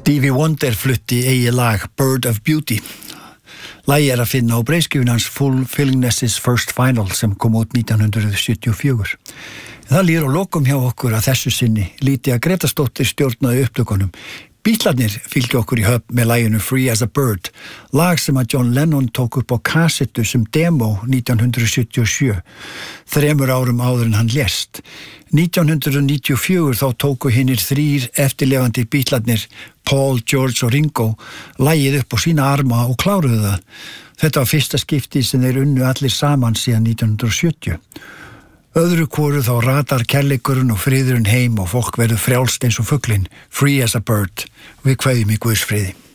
Stevie Wonder flutti eigi lag Bird of Beauty. Lagi að finna á breiðskjöfun hans Fulfillingness's First Final sem kom út 1974. Það líður á lokum hjá okkur að þessu sinni. Lítja Gretastóttir stjórnaði upptökunum. Bítlarnir fylgja okkur í höfn með laginu Free as a Bird, lag sem að John Lennon tók upp á kassettu sem demo 1977, 3 árum áður en hann lést. 1994 þá tóku hinnir 3 eftirlifandi Bítlarnir, Paul, George og Ringo, lagið upp á sína arma og kláruðu það. Þetta var fyrsta skipti sem þeir unnu allir saman síðan 1970. Öðru hvoru þá ratar kærleikurinn og friðurinn heim og fólk verður frjálst eins og fuglinn, free as a bird. Við kveðjum í Guðs friði.